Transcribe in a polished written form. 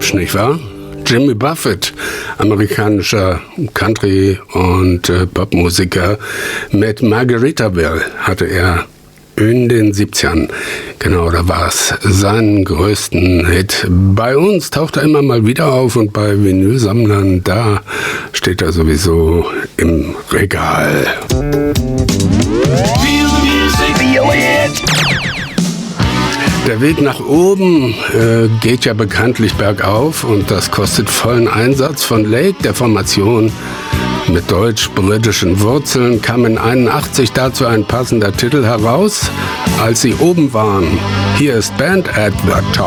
Englisch, nicht wahr? Jimmy Buffett, amerikanischer Country- und Popmusiker, mit Margaritaville hatte er in den 70ern, genau, da war es seinen größten Hit. Bei uns taucht er immer mal wieder auf und bei Vinylsammlern, da steht er sowieso im Regal. Der Weg nach oben geht ja bekanntlich bergauf und das kostet vollen Einsatz. Von Lake, der Formation mit deutsch-britischen Wurzeln, kam in 81 dazu ein passender Titel heraus, als sie oben waren. Hier ist Band Advertisement.